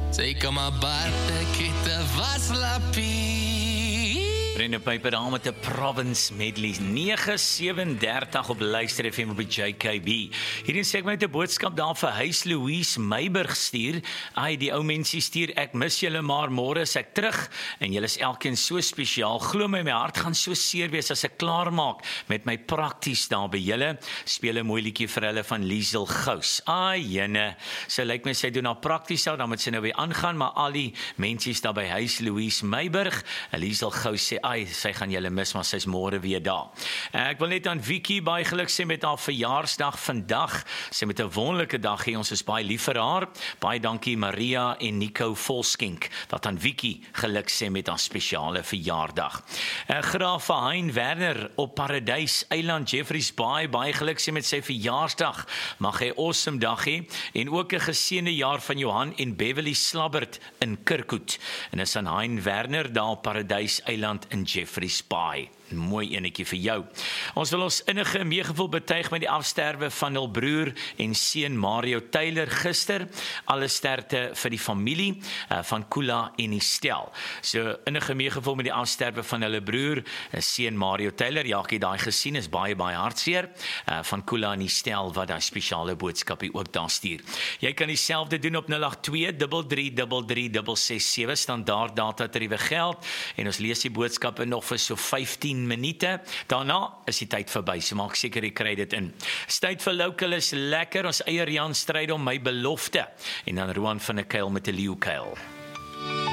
Zeker maar baie kitte was lappie. Brenda Piper aan met 'n Province Medley 9:37 op Luister FM op die JKB. Hierin sê ek met 'n boodskap daar vir huis Louise Meiburg stuur. Ai, die ou mensie stuur, ek mis julle maar môre is ek terug en julle is elkeen so spesiaal. Glo my hart gaan so seer wees as ek klaar maak met my prakties daar by julle. Speel 'n mooi liedjie vir hulle van Liesel Gous. Ai, jene. So lyk my sy doen haar prakties daar, dan moet sy nou weer aangaan, maar al die mensies daar by huis Louise Meiburg, Liesel Gous sê sy gaan julle mis, maar sy is môre weer daar. Ek wil net aan Vicky baie geluk sê met haar verjaarsdag vandag. Sy met 'n wonderlike dag hê, ons is baie lief vir haar. Baie dankie Maria en Nico Volskink, wat aan Vicky geluk sê met haar spesiale verjaardag. Graaf Hein Werner op Paradys Eiland Jeffreys Bay, baie geluk sê met sy verjaarsdag. Mag hy 'n awesome dag hê en ook 'n geseënde jaar van Johan en Beverly Slabbert in Kirkwood. En is aan Hein Werner daar op Paradys Eiland in Jeffreys Bay. Mooi enetjie vir jou. Ons wil ons innige meegevoel betuig met die afsterwe van hul broer en seun Mario Taylor gister. Alle sterkte vir die familie van Kula en Estel. So innige meegevoel met die afsterwe van hulle broer, seun Mario Taylor. Ja, ek het daai gesien, is baie hartseer van Kula en Estel wat daai spesiale boodskapie ook daar stuur. Jy kan dieselfde doen op 082333667 standaard data tariewe geld en ons lees die boodskappe nog vir so 15 minute. Daarna is die tyd verby, so maak seker jy kry dit in. Tyd vir local is lekker, ons eie Rian stryd om my belofte. En dan Roan van 'n kuil met 'n leeukuil.